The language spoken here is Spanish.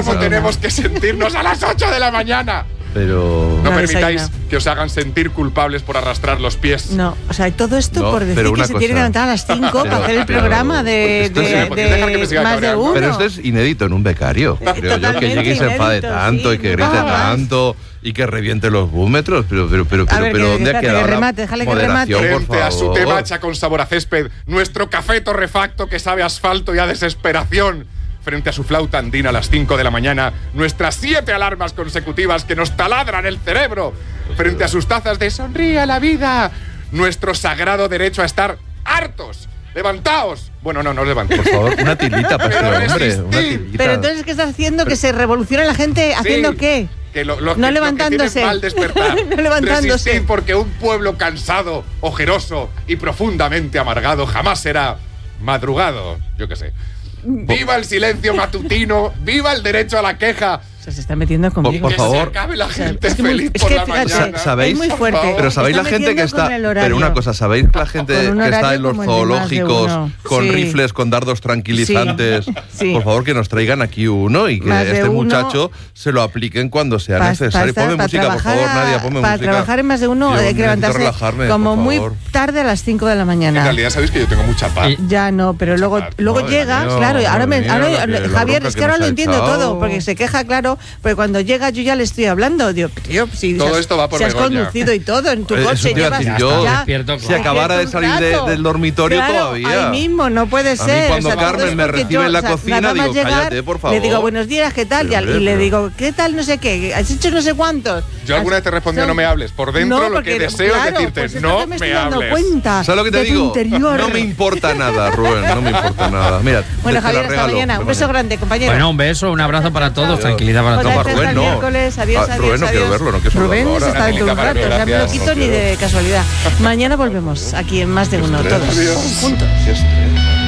¿Cómo tenemos que sentirnos a las 8 de la mañana? Pero no permitáis que os hagan sentir culpables por arrastrar los pies. No, o sea, todo esto por decir que se tiene que levantar a las 5 para hacer el programa de más de uno. Pero esto es inédito en un becario. Creo yo, que llegue y se enfade tanto y que grite tanto y que reviente los búmetros. Pero ¿dónde ha quedado la moderación, por favor? Frente a su té matcha con sabor a césped, nuestro café torrefacto que sabe a asfalto y a desesperación. Frente a su flauta andina a las 5 de la mañana, nuestras 7 alarmas consecutivas que nos taladran el cerebro. Frente a sus tazas de sonríe a la vida, nuestro sagrado derecho a estar hartos. ¡Levantaos! Bueno, no levantéis. Por favor, una tilita para este hombre. Una tilita. Pero entonces, ¿qué estás haciendo? ¿Que se revolucione la gente haciendo qué? Que no levantándose. Lo que mal despertar. No levantándose. Resistir, porque un pueblo cansado, ojeroso y profundamente amargado jamás será madrugado. Yo qué sé. ¡Viva el silencio matutino! ¡Viva el derecho a la queja! Se está metiendo conmigo. Por favor. Que se acabe la gente feliz por la mañana. ¿Sabéis? Es muy fuerte. Pero sabéis la gente que está... Pero una cosa, ¿sabéis la gente que está en los zoológicos con rifles, con dardos tranquilizantes? Sí. Por favor, que nos traigan aquí uno y que este muchacho se lo apliquen cuando sea necesario. Ponme música, por favor, Nadia, ponme música. Para trabajar en más de uno hay que levantarse como muy tarde a las 5 de la mañana. En realidad sabéis que yo tengo mucha paz. Ya no, pero luego llega, claro, Javier, es que ahora lo entiendo todo, porque se queja, claro. Porque cuando llega yo ya le estoy hablando. Digo, tío, si todo esto va por has conducido y todo en tu coche. Si acabara de salir del dormitorio todavía. Ahí mismo, no puede ser. A mí cuando Carmen me recibe en la cocina, digo, cállate, por favor. Le digo, buenos días, ¿qué tal? Y le digo, ¿qué tal? No sé qué. ¿Has hecho no sé cuántos? Yo alguna vez te respondí, no me hables. Por dentro lo que deseo es decirte, no me hables. ¿Sabes lo que te digo? No me importa nada, Rubén, no me importa nada. Mira, bueno, Javier, hasta mañana. Un beso grande, compañero. Bueno, un beso, un abrazo para todos, tranquilidad para todos. Rubén, no. Rubén, no quiero verlo, no quiero Rubén se está dentro un rato, ya me lo quito ni de casualidad. Mañana volvemos aquí en Más de Uno, todos juntos.